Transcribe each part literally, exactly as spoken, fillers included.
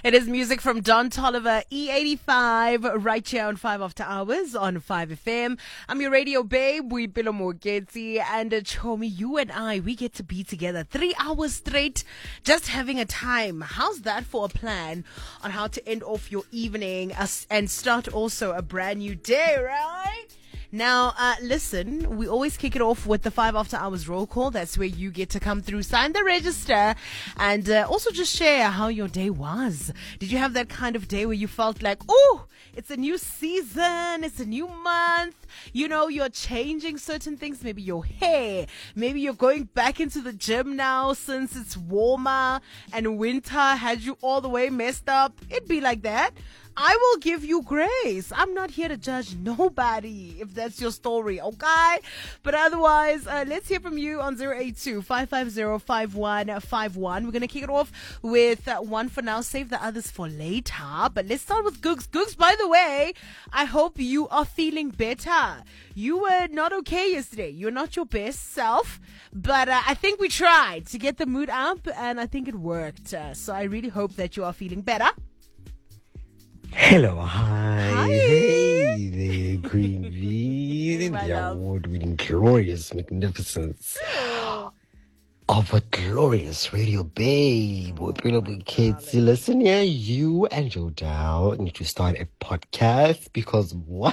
It is music from Don Toliver, E eighty-five, right here on five After Hours on five F M. I'm your radio babe, we Pilo Mogeti, and uh, Chomi, you and I, we get to be together three hours straight, just having a time. How's that for a plan on how to end off your evening uh, and start also a brand new day, right? Now, uh, listen, we always kick it off with the five After Hours roll call. That's where you get to come through, sign the register, and uh, also just share how your day was. Did you have that kind of day where you felt like, oh, it's a new season, it's a new month, you know, you're changing certain things, maybe your hair, maybe you're going back into the gym now since it's warmer and winter had you all the way messed up? It'd be like that. I will give you grace. I'm not here to judge nobody if that's your story, okay? But otherwise, uh, let's hear from you on zero eight two, five five zero, five one five one. We're going to kick it off with uh, one for now, save the others for later. But let's start with Googs. Googs, by the way, I hope you are feeling better. You were not okay yesterday. You're not your best self. But uh, I think we tried to get the mood up, and I think it worked. Uh, so I really hope that you are feeling better. Hello, hi. Hi. Hey there, Queen V. My The love. award-winning, glorious magnificence of a glorious radio babe. We're beautiful kids. Listen here, you and your dad need to start a podcast because what?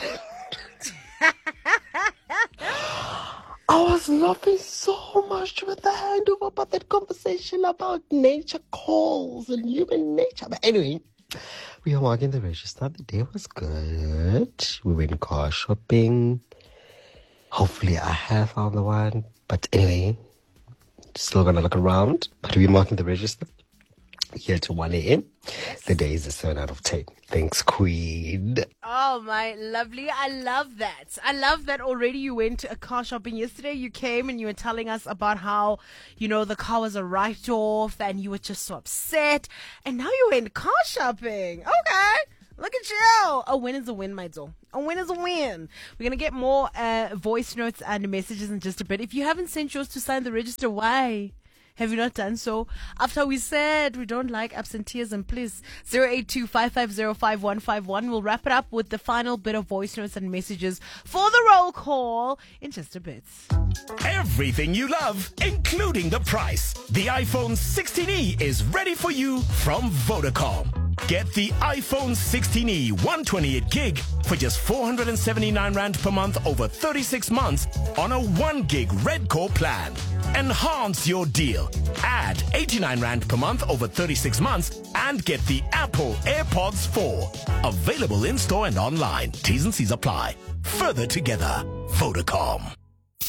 I was laughing so much with the handover about that conversation about nature calls and human nature. But anyway, we are walking the register. The day was good. We went car shopping. Hopefully I have found the one. But anyway, still gonna look around. But we're marking the register here to one a.m. The day is a seven out of ten. Thanks, Queen. Oh, my lovely. I love that. I love that already you went uh, car shopping yesterday. You came and you were telling us about how, you know, the car was a write-off and you were just so upset. And now you went car shopping. Okay. Look at you. A win is a win, my dear. A win is a win. We're going to get more uh, voice notes and messages in just a bit. If you haven't sent yours to sign the register, why? Have you not done so? After we said we don't like absenteeism, please, zero eight two, five five zero, five one five one. We'll wrap it up with the final bit of voice notes and messages for the roll call in just a bit. Everything you love, including the price. The iPhone sixteen E is ready for you from Vodacom. Get the iPhone sixteen E one twenty-eight gig for just four hundred seventy-nine rand per month over thirty-six months on a one gig Red Core plan. Enhance your deal. Add eighty-nine rand per month over thirty-six months and get the Apple AirPods four. Available in store and online. T's and C's apply. Further together, Vodacom.